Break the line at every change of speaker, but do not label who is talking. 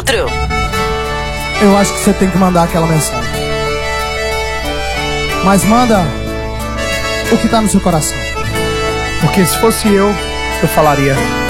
outro.
Eu acho que você tem que mandar aquela mensagem. Mas manda o que tá no seu coração. Porque se fosse eu falaria: